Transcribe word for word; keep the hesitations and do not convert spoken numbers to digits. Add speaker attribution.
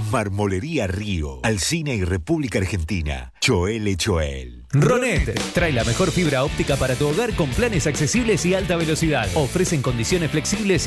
Speaker 1: Marmolería Río, Alsina y República Argentina. Choel e Choel.
Speaker 2: Ronet trae la mejor fibra óptica para tu hogar con planes accesibles y alta velocidad. Ofrecen condiciones flexibles